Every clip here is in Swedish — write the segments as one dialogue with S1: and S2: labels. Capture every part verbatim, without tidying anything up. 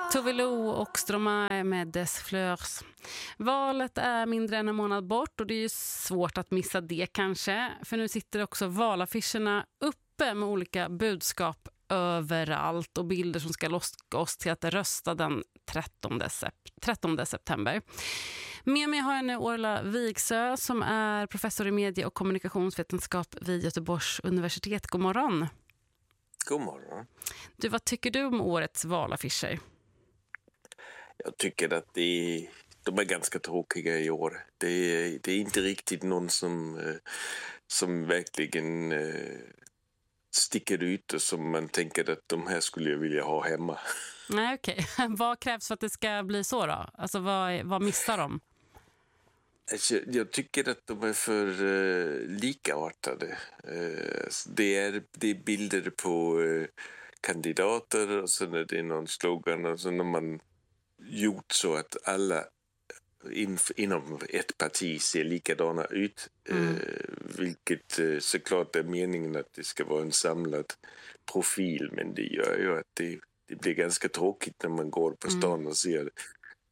S1: Tove Lo och Stromae med Des Fleurs. Valet är mindre än en månad bort och det är ju svårt att missa det kanske. För nu sitter också valaffischerna uppe med olika budskap överallt och bilder som ska locka oss till att rösta den trettonde september. Med mig har jag nu Orla Viksö som är professor i medie- och kommunikationsvetenskap vid Göteborgs universitet. God morgon.
S2: God morgon.
S1: Du, vad tycker du om årets valaffischer?
S2: Jag tycker att det, de är ganska tråkiga i år. Det är, det är inte riktigt någon som, som verkligen sticker ut och som man tänker att de här skulle jag vilja ha hemma.
S1: Nej, okej. Okay. Vad krävs för att det ska bli så då? Alltså vad, vad missar de?
S2: Alltså, jag tycker att de är för uh, likartade. Uh, det, är, det är bilder på uh, kandidater och sen är det någon slogan och sen har man gjort så att alla in, inom ett parti ser likadana ut. Mm. Uh, vilket uh, såklart är meningen att det ska vara en samlad profil, men det gör ju att det, det blir ganska tråkigt när man går på stan mm. och ser det.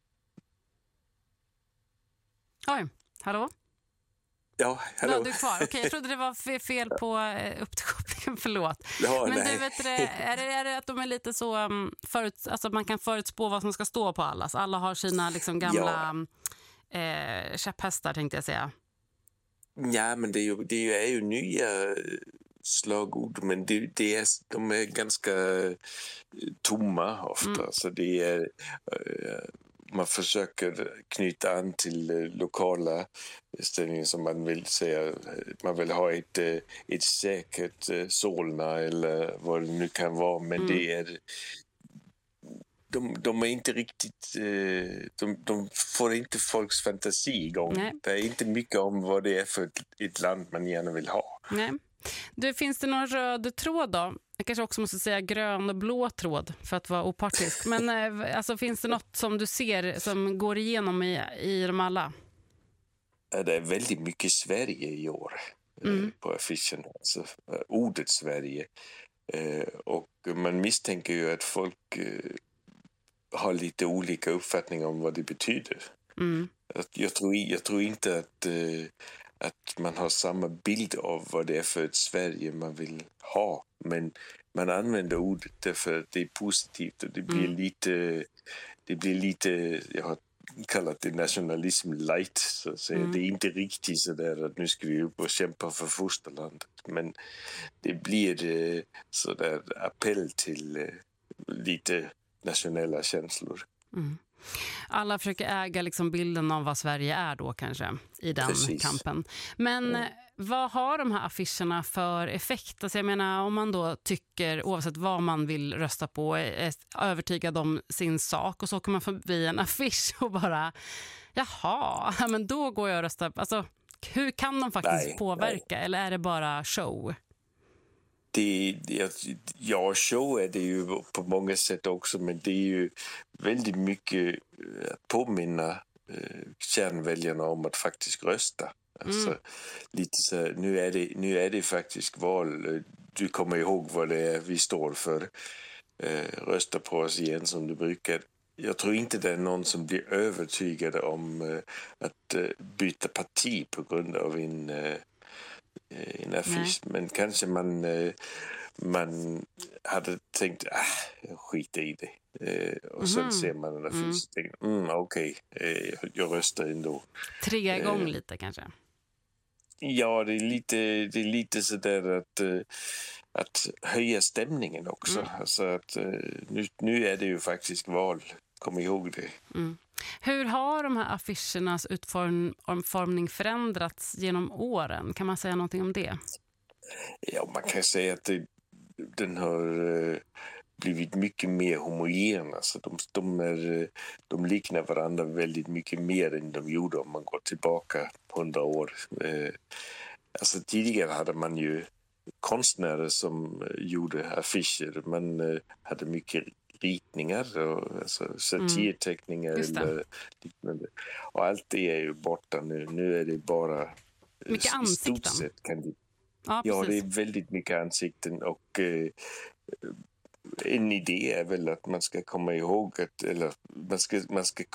S1: Oj, hallå?
S2: Ja, hallå.
S1: Ja, du är kvar. Okej, okay, jag trodde det var fel på uppkopplingen, förlåt.
S2: Ja,
S1: men
S2: nej.
S1: du vet, är det, är det att de är lite så förut, alltså man kan förutspå vad som ska stå på allas? Alla har sina liksom gamla ja. eh, käpphästar, tänkte jag säga.
S2: Ja, men det är ju, det är ju nya slagord, men det, det är, de är ganska tomma ofta. Mm. Så det är... Uh, man försöker knyta an till lokala ställningar som man vill säga. Man vill ha ett, ett säkert Solna eller vad det nu kan vara. Men mm. det är... De, de är inte riktigt... De, de får inte folks fantasi igång. Nej. Det är inte mycket om vad det är för ett, ett land man gärna vill ha.
S1: Nej. Du, finns det någon röd tråd då? Jag kanske också måste säga grön och blå tråd för att vara opartisk. Men alltså, finns det något som du ser som går igenom i, i de alla?
S2: Det är väldigt mycket Sverige i år mm. på affischen. Alltså, ordet Sverige. Och man misstänker ju att folk har lite olika uppfattningar om vad det betyder. Mm. Jag, tror, jag tror inte att... att man har samma bild av vad det är för ett Sverige man vill ha. Men man använder ordet därför att det är positivt och det blir mm. lite, det blir lite, jag har kallat det nationalism light. Så att säga. Mm. Det är inte riktigt så där att nu ska vi upp och kämpa för fosterlandet. Men det blir eh, så där appell till eh, lite nationella känslor. Mm.
S1: Alla försöker äga liksom bilden av vad Sverige är då kanske i den Precis. kampen. Men mm. vad har de här affischerna för effekt? Alltså jag menar, om man då tycker, oavsett vad man vill rösta på, är övertygad om sin sak och så kommer man förbi en affisch och bara, jaha, men då går jag och röstar. Alltså, hur kan de faktiskt nej, påverka? Nej. Eller är det bara show?
S2: Det, ja, show är det ju på många sätt också, men det är ju väldigt mycket att påminna eh, kärnväljarna om att faktiskt rösta. Alltså, mm. lite så, nu, är det, nu är det faktiskt val. Du kommer ihåg vad det är vi står för. Eh, rösta på oss igen som du brukar. Jag tror inte det är någon som blir övertygad om eh, att eh, byta parti på grund av en... Eh, en affisch, Nej. men kanske man man hade tänkt ah, skit i det och mm-hmm. sen ser man en affisch mm. och tänker mm, okej, okay, jag röstar ändå.
S1: Tre eh, gånger lite kanske?
S2: Ja, det är lite, det är lite sådär att, att höja stämningen också. Mm. Alltså att nu, nu är det ju faktiskt val, kom ihåg det. Mm.
S1: Hur har de här affischernas utformning förändrats genom åren? Kan man säga någonting om det?
S2: Ja, man kan säga att det, den har uh, blivit mycket mer homogen. Alltså de, de, är, de liknar varandra väldigt mycket mer än de gjorde om man går tillbaka hundra år. Uh, alltså tidigare hade man ju konstnärer som uh, gjorde affischer. Man uh, hade mycket ritningar och alltså, satirteckningar mm, eller liknande. Och allt det är ju borta nu. Nu är det bara
S1: mycket ansikten.
S2: Stort sett kan det,
S1: ja,
S2: ja, det är väldigt mycket ansikten och eh, en idé är väl att man ska komma ihåg att, eller man ska, man ska